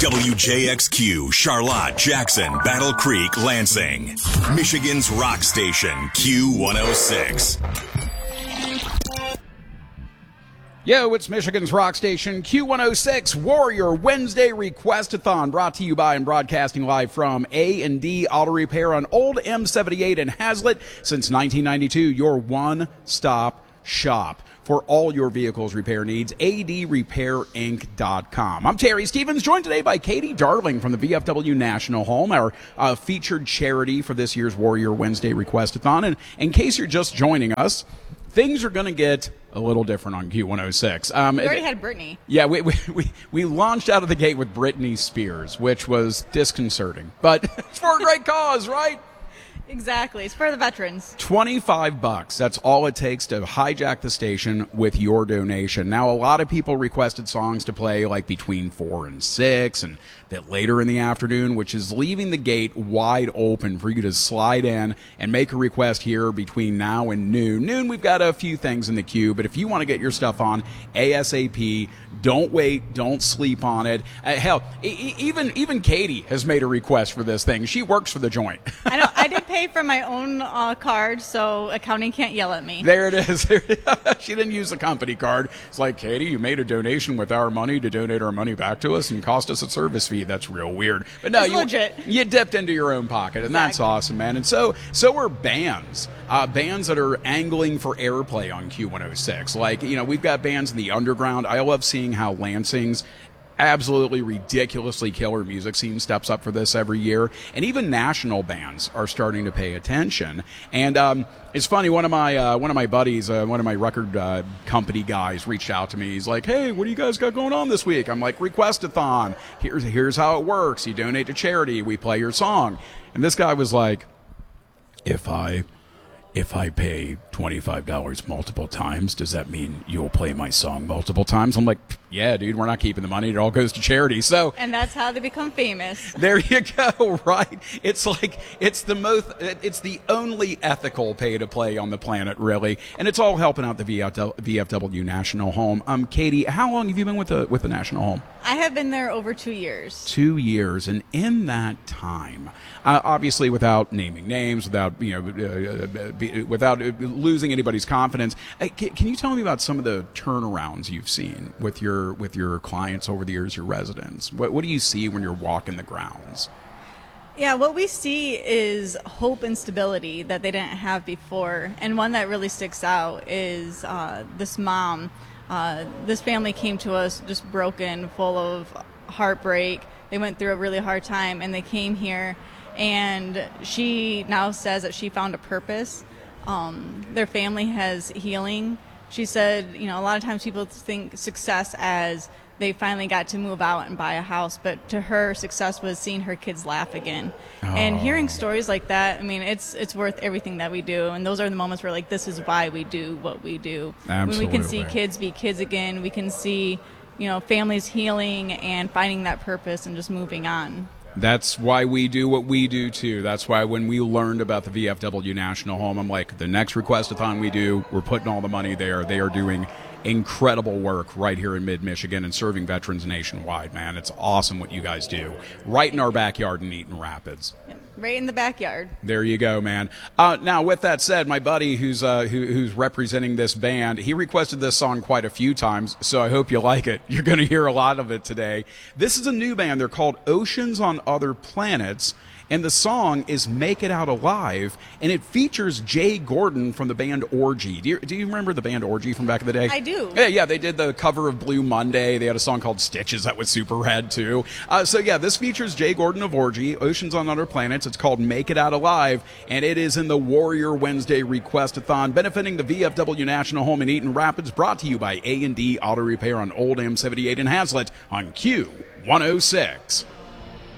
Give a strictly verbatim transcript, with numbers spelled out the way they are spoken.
W J X Q, Charlotte, Jackson, Battle Creek, Lansing. Michigan's rock station, Q one oh six. Yo, it's Michigan's rock station, Q one oh six, Warrior Wednesday Request-a-thon, brought to you by and broadcasting live from A and D Auto Repair on Old M seventy-eight in Hazlet. Since nineteen ninety-two, your one-stop shop for all your vehicle's repair needs, A D repair inc dot com. I'm Terry Stevens, joined today by Katie Darling from the V F W National Home, our uh, featured charity for this year's Warrior Wednesday Request-a-thon. And in case you're just joining us, things are going to get a little different on Q one oh six. Um, we already had Britney. Yeah, we, we we we launched out of the gate with Britney Spears, which was disconcerting. But it's for a great cause, right? Exactly. It's for the veterans. twenty-five bucks. That's all it takes to hijack the station with your donation. Now, a lot of people requested songs to play like between four and six and a bit later in the afternoon, which is leaving the gate wide open for you to slide in and make a request here between now and noon. Noon, we've got a few things in the queue, but if you want to get your stuff on ASAP, don't wait, don't sleep on it. Uh, hell, e- even even Katie has made a request for this thing. She works for the joint. I know. I did pay for my own uh, card, so accounting can't yell at me. There it is. She didn't use the company card. It's like, Katie, you made a donation with our money to donate our money back to us and cost us a service fee. That's real weird. But no, it's you, legit. you dipped into your own pocket, and Exactly. that's awesome, man. And so so are bands. Uh, bands that are angling for airplay on Q one oh six. Like, you know, we've got bands in the underground. I love seeing how Lansing's absolutely ridiculously killer music scene steps up for this every year, and even national bands are starting to pay attention. And um, it's funny, one of my uh, one of my buddies, uh, one of my record uh, company guys, reached out to me. He's like, "Hey, what do you guys got going on this week?" I'm like, "Request-a-thon. Here's here's how it works. You donate to charity. We play your song." And this guy was like, "If I." If I pay twenty-five dollars multiple times, does that mean you'll play my song multiple times?" I'm like, yeah, dude, we're not keeping the money. It all goes to charity. So And that's how they become famous. there you go, right? It's like, it's the most, it's the only ethical pay to play on the planet, really. And it's all helping out the V F W National Home. Um, Katie, how long have you been with the, with the National Home? I have been there over two years. Two years. And in that time, uh, obviously without naming names, without, you know, uh, be, without losing anybody's confidence, uh, can, can you tell me about some of the turnarounds you've seen with your with your clients over the years, your residents? What, what do you see when you're walking the grounds? Yeah, what we see is hope and stability that they didn't have before. And one that really sticks out is uh, this mom. Uh, this family came to us just broken, full of heartbreak. They went through a really hard time, and they came here. And she now says that she found a purpose. Um, their family has healing. She said, you know, a lot of times people think success as they finally got to move out and buy a house, but to her, success was seeing her kids laugh again. Oh. And hearing stories like that, I mean, it's it's worth everything that we do. And those are the moments where, like, this is why we do what we do. Absolutely. When we can see kids be kids again, we can see, you know, families healing and finding that purpose and just moving on. That's why we do what we do, too. That's why when we learned about the V F W National Home, I'm like, the next request-a-thon we do, we're putting all the money there. They are doing incredible work right here in mid-Michigan and serving veterans nationwide, man. It's awesome what you guys do. Right in our backyard in Eaton Rapids. Yep. Right in the backyard. There you go, man. Uh, now, with that said, my buddy who's uh, who, who's representing this band, he requested this song quite a few times, so I hope you like it. You're going to hear a lot of it today. This is a new band. They're called Oceans on Other Planets, and the song is Make It Out Alive, and it features Jay Gordon from the band Orgy. Do you, do you remember the band Orgy from back in the day? I do. Yeah, yeah, they did the cover of Blue Monday. They had a song called Stitches that was super rad, too. Uh, so, yeah, this features Jay Gordon of Orgy, Oceans on Other Planets. It's called Make It Out Alive, and it is in the Warrior Wednesday Request-a-thon, benefiting the V F W National Home in Eaton Rapids, brought to you by A and D Auto Repair on Old M seventy-eight in Hazlet on Q one oh six.